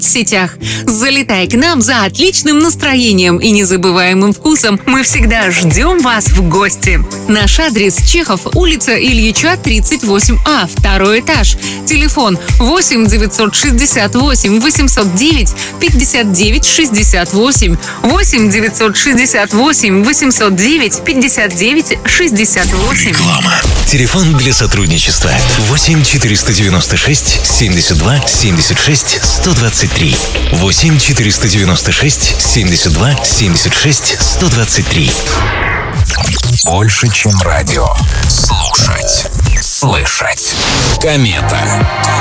соцсетях. Залетай к нам за отличным настроением и незабываемым вкусом. Мы всегда ждем вас в гости. Наш адрес: Чехов, улица Ильича, 38А, 2 этаж. Телефон 8 968 809 59 68. 8 968 809 59 68. Реклама. Телефон для сотрудничества 8 496 72 76 123. 8 496 72 76 123. Больше, чем радио. Слушать. Слышать. Комета.